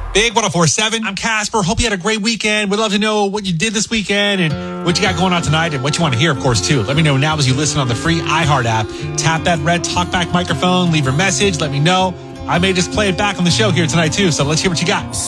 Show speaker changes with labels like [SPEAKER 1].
[SPEAKER 1] Big 104.7. I'm Casper. Hope you had a great weekend. We'd love to know what you did this weekend and what you got going on tonight and what you want to hear, of course, too. Let me know now as you listen on the free iHeart app. Tap that red talkback microphone, leave your message, let me know. I may just play it back on the show here tonight, too. So let's hear what you got.